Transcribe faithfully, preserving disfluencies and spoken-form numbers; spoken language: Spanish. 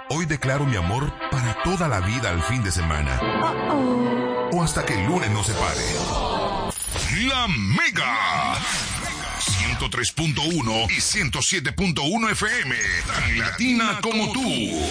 Hoy declaro mi amor para toda la vida al fin de semana. Uh-oh. O hasta que el lunes nos separe. La Mega. ciento tres punto uno y ciento siete punto uno F M. Tan latina como tú.